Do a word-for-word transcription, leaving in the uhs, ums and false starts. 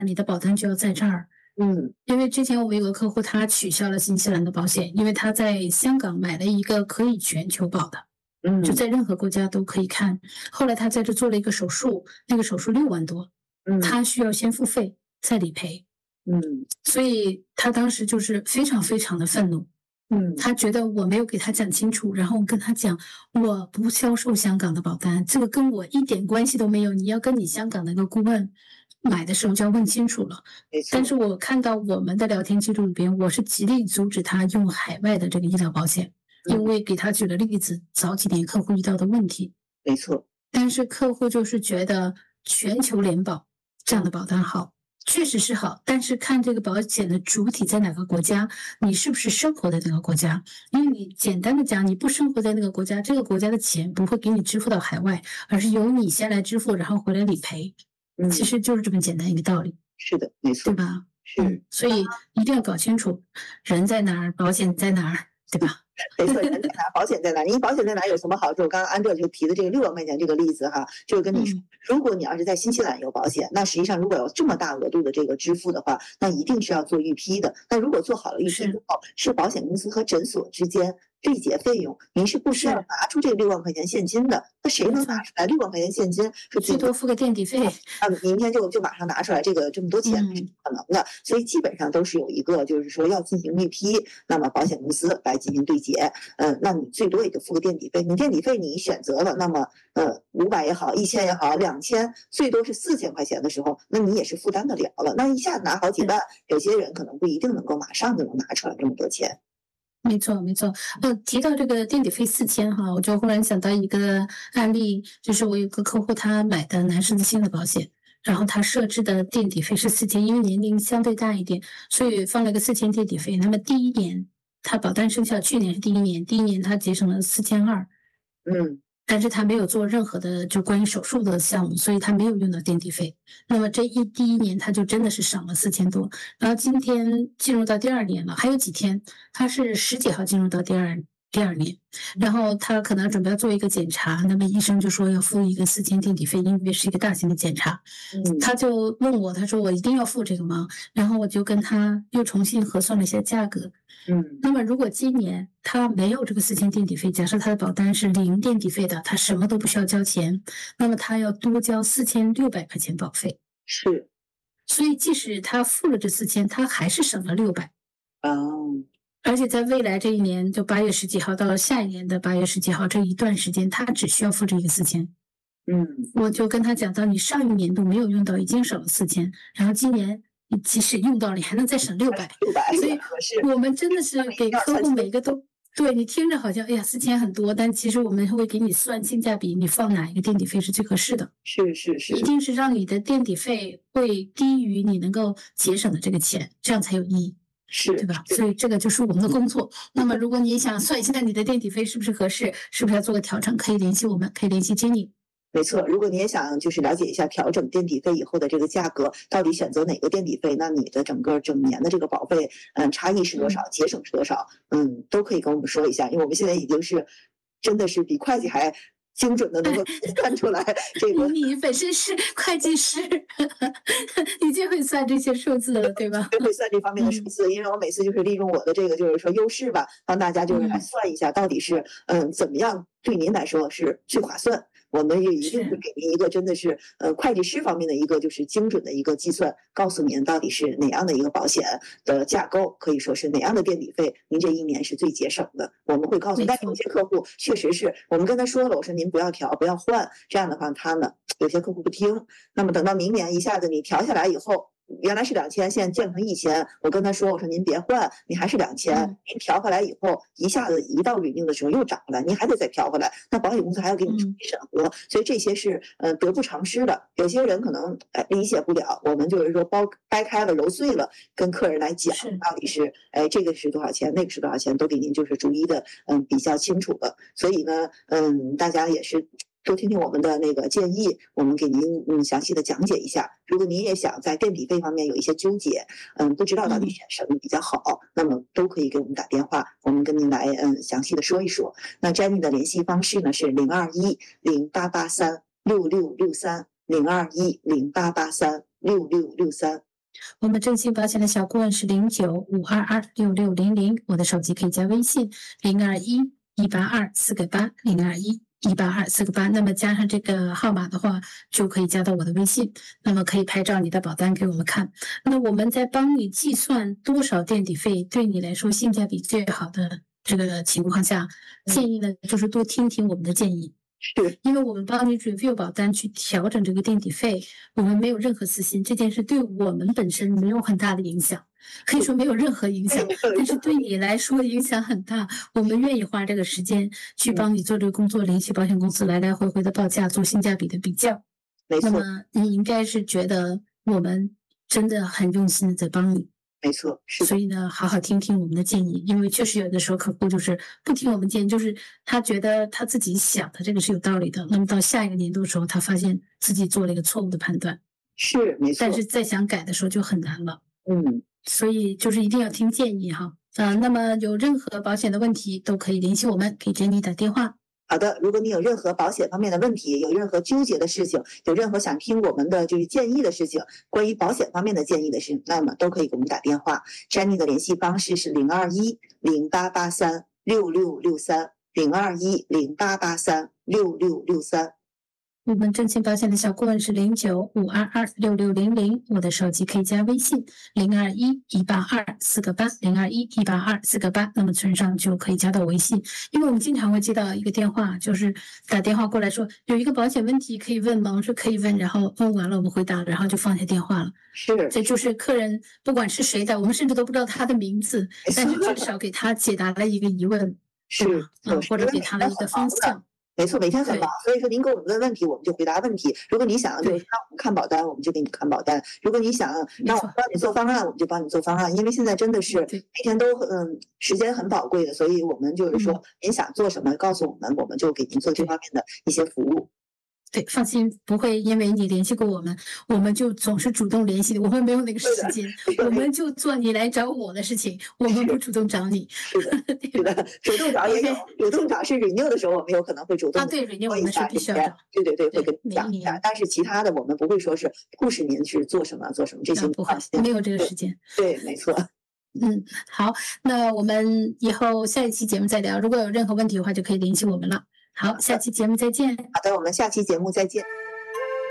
你的保单就要在这儿。 嗯。 因为之前我们有个客户，他取消了新西兰的保险，因为他在香港买了一个可以全球保的，就嗯。 在任何国家都可以看。后来他在这做了一个手术，那个手术六万多， 嗯。 他需要先付费再理赔。 嗯。 所以他当时就是非常非常的愤怒。 嗯。 他觉得我没有给他讲清楚，然后我跟他讲，我不销售香港的保单，这个跟我一点关系都没有，你要跟你香港的那个顾问买的时候就要问清楚了。 没错。 但是我看到我们的聊天记录里边，我是极力阻止他用海外的这个医疗保险， 嗯。 因为给他举了例子，早几年客户遇到的问题。 没错。 但是客户就是觉得全球联保这样的保单好，确实是好，但是看这个保险的主体在哪个国家，你是不是生活在那个国家。因为你简单的讲，你不生活在那个国家，这个国家的钱不会给你支付到海外，而是由你先来支付，然后回来理赔。 嗯。 其实就是这么简单一个道理。 是的，没错。 对吧？ 是。 嗯，所以一定要搞清楚人在哪儿，保险在哪儿，对吧？ 没错，人在哪儿，保险在哪儿？你保险在哪儿有什么好处？刚刚安哲就提的这个六万块钱这个例子哈，就是跟你说， 嗯。 如果你要是在新西兰有保险，那实际上如果有这么大额度的这个支付的话，那一定是要做预批的。那如果做好了预批之后，是保险公司和诊所之间对结费用，您是不需要拿出这六万块钱现金的。那谁能拿出来六万块钱现金？是最多付个垫底费。 啊，明天就就马上拿出来这个这么多钱是不可能的。所以基本上都是有一个就是说要进行预批，那么保险公司来进行对结。呃，那你最多也就付个垫底费。你垫底费你选择了，那么呃五百也好，一千也好，两千，最多是四千块钱的时候，那你也是负担得了了。那一下拿好几万，有些人可能不一定能够马上就能拿出来这么多钱。 没错没错。呃，提到这个垫底费四千哈，我就忽然想到一个案例，就是我有个客户他买的男士自信的保险，然后他设置的垫底费是四千，因为年龄相对大一点，所以放了个四千垫底费。那么第一年他保单生效，去年是第一年，第一年他节省了四千二。 嗯。 但是他没有做任何的就关于手术的项目，所以他没有用到垫底费。那么这一第一年他就真的是省了四千多。然后今天进入到第二年了，还有几天，他是十几号进入到第二第二年，然后他可能准备要做一个检查，那么医生就说要付一个四千垫底费，因为是一个大型的检查。 嗯。 他就问我，他说我一定要付这个吗？然后我就跟他又重新核算了一下价格。 嗯。 那么如果今年他没有这个四千垫底费，假设他的保单是零垫底费的，他什么都不需要交钱，那么他要多交四千六百块钱保费。 是。 所以即使他付了这四千，他还是省了六百。 哦。 而且在未来这一年，就八月十几号到下一年的八月十几号这一段时间，他只需要付这个四千。 嗯。 我就跟他讲到，你上一年度没有用到，已经省了四千，然后今年你即使用到了，你还能再省六百。 六百， 所以我们真的是给客户每个都，对，你听着好像哎呀四千很多，但其实我们会给你算性价比，你放哪一个垫底费是最合适的。 是是是。 一定是让你的垫底费会低于你能够节省的这个钱，这样才有意义。 是。 对吧？所以这个就是我们的工作。那么如果你想算一下你的垫底费是不是合适，是不是要做个调整，可以联系我们，可以联系 Jenny。 没错，如果你也想就是了解一下调整垫底费以后的这个价格，到底选择哪个垫底费，那你的整个整年的这个保费，嗯，差异是多少，节省是多少，嗯，都可以跟我们说一下，因为我们现在已经是真的是比会计还精准的能够看出来这个。 你本身是会计师，你就会算这些数字了，对吧？ 会算这方面的数字，因为我每次就是利用我的这个就是说优势吧，帮大家就是来算一下到底是嗯怎么样对您来说是最划算。我们也一定会给您一个真的是呃会计师方面的一个就是精准的一个计算，告诉您到底是哪样的一个保险的架构，可以说是哪样的垫底费，您这一年是最节省的。我们会告诉，但有些客户确实是我们跟他说了，我说您不要调，不要换，这样的话他呢有些客户不听，那么等到明年一下子你调下来以后。原来是两千，现在降成一千。我跟他说，我说您别换，你还是两千。您调回来以后，一下子一到 renew 的时候又涨回来，您还得再调回来。那保险公司还要给你重新审核，所以这些是呃得不偿失的。有些人可能哎理解不了，我们就是说剥掰开了揉碎了，跟客人来讲到底是哎这个是多少钱，那个是多少钱，都给您就是逐一的嗯比较清楚了。所以呢，嗯，大家也是。多听听我们的那个建议，我们给您嗯详细的讲解一下。如果您也想在垫底费方面有一些纠结，嗯，不知道到底选什么比较好，那么都可以给我们打电话，我们跟您来嗯详细的说一说。那 Jenny 的联系方式呢是零二一零八八三六六六三零二一零八八三六六六三。 我们正信保险的小顾问是零九五二二六六零零，我的手机可以加微信零二一一八二四个八零二一一八二四个八，那么加上这个号码的话，就可以加到我的微信，那么可以拍照你的保单给我们看。那我们在帮你计算多少垫底费对你来说性价比最好的这个情况下，建议呢就是多听听我们的建议。 是， 因为我们帮你 review 保单去调整这个垫底费，我们没有任何私心，这件事对我们本身没有很大的影响，可以说没有任何影响，但是对你来说影响很大。我们愿意花这个时间去帮你做这个工作，联系保险公司来来回回的报价，做性价比的比较。 没错， 那么你应该是觉得我们真的很用心的在帮你。 没错，是的， 所以呢，好好听听我们的建议，因为确实有的时候客户就是不听我们建议，就是他觉得他自己想的这个是有道理的，那么到下一个年度的时候，他发现自己做了一个错误的判断， 是没错， 但是再想改的时候就很难了。 嗯， 所以就是一定要听建议哈。啊，那么有任何保险的问题都可以联系我们，给 Jenny 打电话。 好的，如果你有任何保险方面的问题，有任何纠结的事情，有任何想听我们的就是建议的事情，关于保险方面的建议的事情，那么都可以给我们打电话。Jenny 的联系方式是零二一零八八三六六六三零二一零八八三六六六三。 我们正信保险的小顾问是零九五二二六六零零，我的手机可以加微信零二一一八二四个八零二一一八二四个八，那么存上就可以加到微信。因为我们经常会接到一个电话，就是打电话过来说有一个保险问题可以问吗？我说可以问，然后问完了我们回答，然后就放下电话了。 是， 这就是客人不管是谁的，我们甚至都不知道他的名字，但是至少给他解答了一个疑问， 是， 啊，或者给他了一个方向。 没错，每天很忙，所以说您给我们问问题，我们就回答问题。如果你想就是让我们看保单，我们就给你看保单；如果你想让我们帮你做方案，我们就帮你做方案。因为现在真的是每天都嗯时间很宝贵的，所以我们就是说您想做什么，告诉我们，我们就给您做这方面的一些服务。 对，放心，不会因为你联系过我们，我们就总是主动联系，我们没有那个时间，我们就做你来找我的事情，我们不主动找你。 是的，是的，主动找也有，主动找是 renew 的时候，我们有可能会主动啊，对 renew 我们是必须要找， 对对对，会跟你讲一下。但是其他的我们不会说是促使您是做什么做什么这些， 不会，没有这个时间。 对，没错。 嗯，好，那我们以后下一期节目再聊，如果有任何问题的话，就可以联系我们了。好，下期节目再见。 好的，我们下期节目再见。